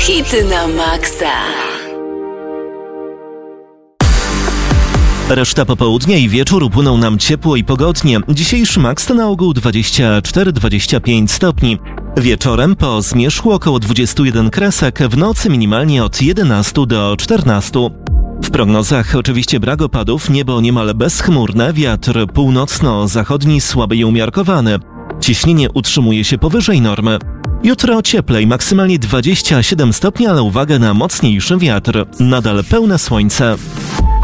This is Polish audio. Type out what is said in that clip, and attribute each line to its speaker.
Speaker 1: Hity na maksa.
Speaker 2: Reszta popołudnia i wieczór upłynął nam ciepło i pogodnie. Dzisiejszy maks to na ogół 24-25 stopni. Wieczorem po zmierzchu około 21 kresek, w nocy minimalnie od 11 do 14. W prognozach oczywiście brak opadów, niebo niemal bezchmurne, wiatr północno-zachodni słaby i umiarkowany. Ciśnienie utrzymuje się powyżej normy. Jutro cieplej, maksymalnie 27 stopni, ale uwaga na mocniejszy wiatr. Nadal pełne słońce.